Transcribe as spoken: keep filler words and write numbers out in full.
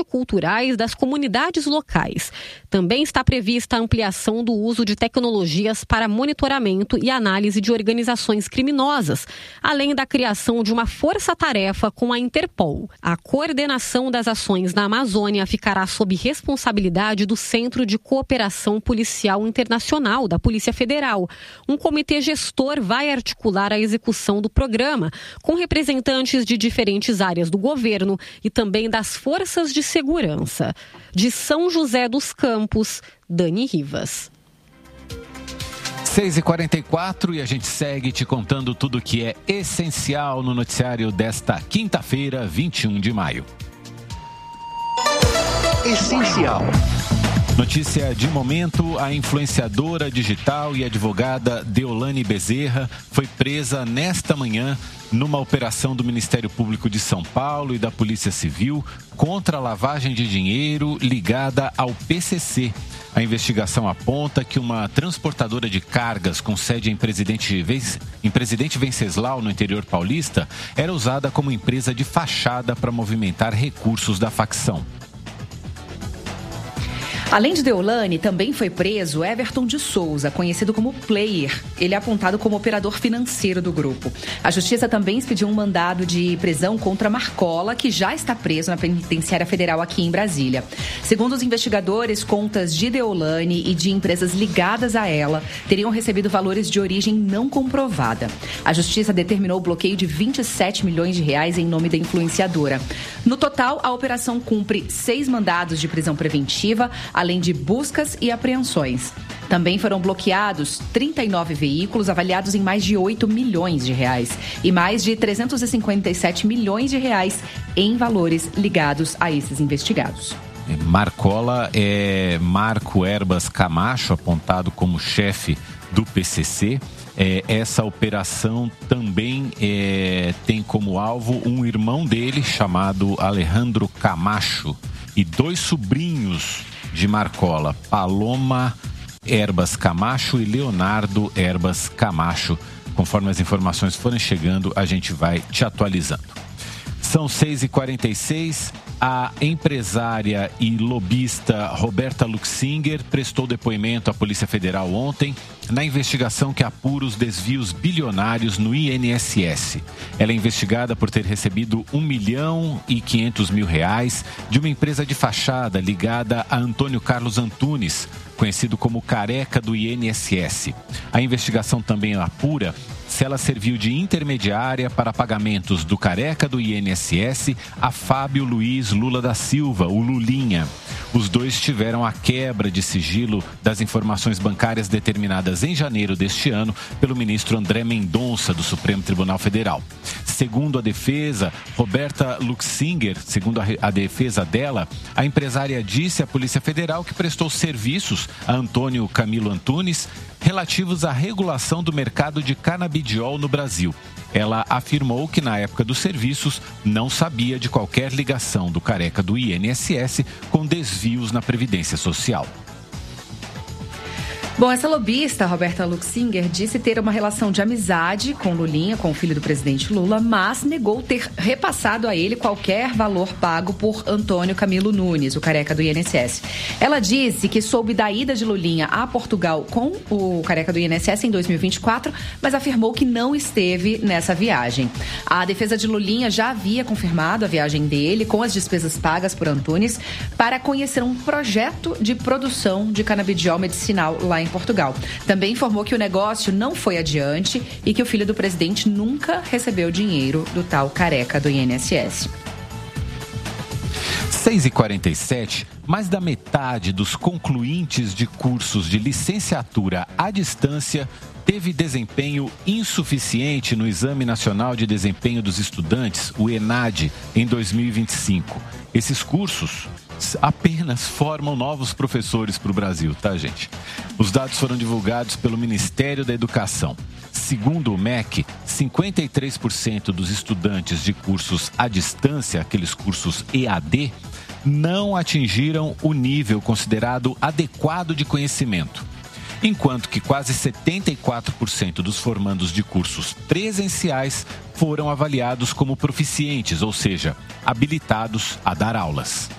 socioculturais das comunidades locais. Também está prevista a ampliação do uso de tecnologias para monitoramento e análise de organizações criminosas, além da criação de uma força-tarefa com a Interpol. A coordenação das ações na Amazônia ficará sob responsabilidade do Centro de Cooperação Policial Internacional da Polícia Federal. Um comitê gestor vai articular a execução do programa, com representantes de diferentes áreas do governo e também das forças de segurança. De São José dos Campos, Dani Rivas. seis e quarenta e quatro e a gente segue te contando tudo o que é essencial no noticiário desta quinta-feira, vinte e um de maio. Essencial. Notícia de momento: a influenciadora digital e advogada Deolane Bezerra foi presa nesta manhã numa operação do Ministério Público de São Paulo e da Polícia Civil contra a lavagem de dinheiro ligada ao P C C. A investigação aponta que uma transportadora de cargas com sede em Presidente, em Presidente Venceslau, no interior paulista, era usada como empresa de fachada para movimentar recursos da facção. Além de Deolane, também foi preso Everton de Souza, conhecido como Player. Ele é apontado como operador financeiro do grupo. A Justiça também expediu um mandado de prisão contra Marcola, que já está preso na Penitenciária Federal aqui em Brasília. Segundo os investigadores, contas de Deolane e de empresas ligadas a ela teriam recebido valores de origem não comprovada. A Justiça determinou o bloqueio de vinte e sete milhões de reais em nome da influenciadora. No total, a operação cumpre seis mandados de prisão preventiva, além de buscas e apreensões. Também foram bloqueados trinta e nove veículos avaliados em mais de oito milhões de reais e mais de trezentos e cinquenta e sete milhões de reais em valores ligados a esses investigados. Marcola é Marco Erbas Camacho, apontado como chefe do P C C. É, essa operação também é, tem como alvo um irmão dele, chamado Alejandro Camacho, e dois sobrinhos de Marcola, Paloma Erbas Camacho e Leonardo Erbas Camacho. Conforme as informações forem chegando, a gente vai te atualizando. São seis e quarenta e seis. A empresária e lobista Roberta Luxinger prestou depoimento à Polícia Federal ontem na investigação que apura os desvios bilionários no I N S S. Ela é investigada por ter recebido um milhão e quinhentos mil reais de uma empresa de fachada ligada a Antônio Carlos Antunes, conhecido como Careca do I N S S. A investigação também apura se ela serviu de intermediária para pagamentos do Careca do I N S S a Fábio Luiz Lula da Silva, o Lulinha. Os dois tiveram a quebra de sigilo das informações bancárias determinadas em janeiro deste ano pelo ministro André Mendonça, do Supremo Tribunal Federal. Segundo a defesa, Roberta Luxinger, segundo a defesa dela, a empresária disse à Polícia Federal que prestou serviços a Antônio Camilo Antunes relativos à regulação do mercado de canabidiol no Brasil. Ela afirmou que na época dos serviços não sabia de qualquer ligação do Careca do I N S S com desvios na Previdência Social. Bom, essa lobista, Roberta Luxinger, disse ter uma relação de amizade com Lulinha, com o filho do presidente Lula, mas negou ter repassado a ele qualquer valor pago por Antônio Camilo Nunes, o Careca do I N S S. Ela disse que soube da ida de Lulinha a Portugal com o Careca do I N S S em dois mil e vinte e quatro, mas afirmou que não esteve nessa viagem. A defesa de Lulinha já havia confirmado a viagem dele com as despesas pagas por Antunes para conhecer um projeto de produção de canabidiol medicinal lá em Portugal. Também informou que o negócio não foi adiante e que o filho do presidente nunca recebeu dinheiro do tal Careca do I N S S. seis e quarenta e sete, mais da metade dos concluintes de cursos de licenciatura à distância teve desempenho insuficiente no Exame Nacional de Desempenho dos Estudantes, o ENAD, em dois mil e vinte e cinco. Esses cursos apenas formam novos professores para o Brasil, tá, gente? Os dados foram divulgados pelo Ministério da Educação. Segundo o M E C, cinquenta e três por cento dos estudantes de cursos à distância, aqueles cursos E A D, não atingiram o nível considerado adequado de conhecimento, enquanto que quase setenta e quatro por cento dos formandos de cursos presenciais foram avaliados como proficientes, ou seja, habilitados a dar aulas.